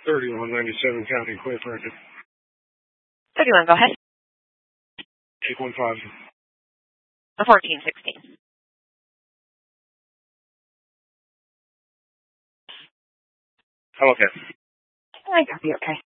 3197 County Cliff Record. 31, go ahead. 815. 1416. Okay. I got you, okay.